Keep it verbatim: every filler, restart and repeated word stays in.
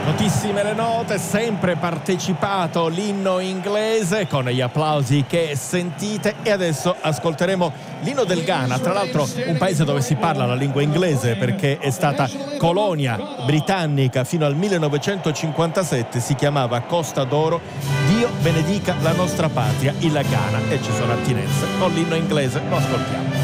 Notissime le note, sempre partecipato l'inno inglese con gli applausi che sentite, e adesso ascolteremo l'inno del Ghana, tra l'altro un paese dove si parla la lingua inglese perché è stata colonia britannica fino al millenovecentocinquantasette, si chiamava Costa d'Oro. Dio benedica la nostra patria, il Ghana, e ci sono attinenze con l'inno inglese, lo ascoltiamo.